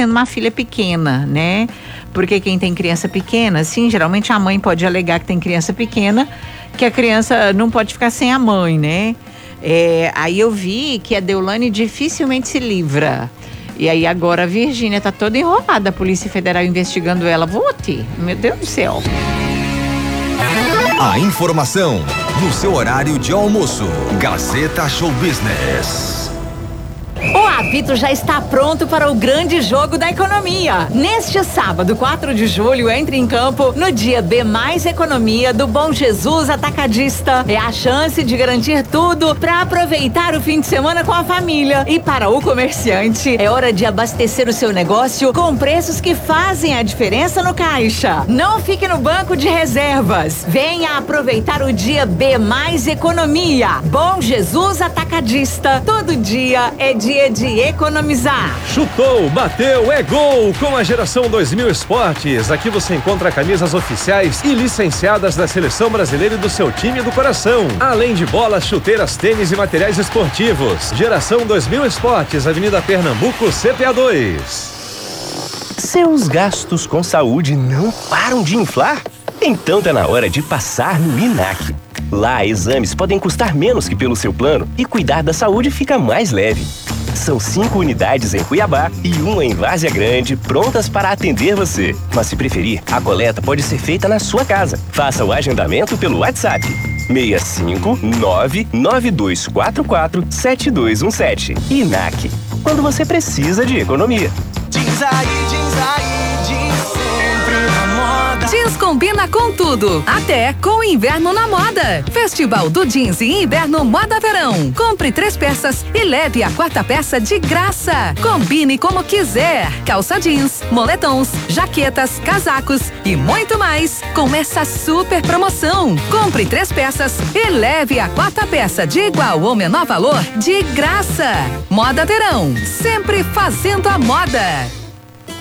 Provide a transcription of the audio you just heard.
tendo uma filha pequena, né? Porque quem tem criança pequena, sim, geralmente a mãe pode alegar que tem criança pequena, que a criança não pode ficar sem a mãe, né? Aí eu vi que a Deolane dificilmente se livra. E aí agora a Virgínia tá toda enrolada, a Polícia Federal investigando ela. Vote, meu Deus do céu. A informação no seu horário de almoço. Gazeta Show Business. O apito já está pronto para o grande jogo da economia. Neste sábado, 4 de julho, entre em campo no dia B Mais Economia do Bom Jesus Atacadista. É a chance de garantir tudo para aproveitar o fim de semana com a família. E para o comerciante, é hora de abastecer o seu negócio com preços que fazem a diferença no caixa. Não fique no banco de reservas. Venha aproveitar o dia B Mais Economia. Bom Jesus Atacadista. Todo dia é dia de economizar. Chutou, bateu, é gol! Com a Geração 2000 Esportes, aqui você encontra camisas oficiais e licenciadas da Seleção Brasileira e do seu time do coração. Além de bolas, chuteiras, tênis e materiais esportivos. Geração 2000 Esportes, Avenida Pernambuco, CPA 2. Seus gastos com saúde não param de inflar? Então tá na hora de passar no INAC. Lá, exames podem custar menos que pelo seu plano e cuidar da saúde fica mais leve. São 5 unidades em Cuiabá e 1 em Várzea Grande, prontas para atender você. Mas se preferir, a coleta pode ser feita na sua casa. Faça o agendamento pelo WhatsApp 65992447217. INAC, quando você precisa de economia. Jeans aí, jeans sempre na moda. Jeans combina com tudo, até com o inverno na moda. Festival do Jeans e Inverno Moda Verão. Compre 3 peças e leve a 4ª peça de graça. Combine como quiser. Calça jeans, moletons, jaquetas, casacos e muito mais com essa super promoção. Compre 3 peças e leve a 4ª peça de igual ou menor valor de graça. Moda Verão, sempre fazendo a moda.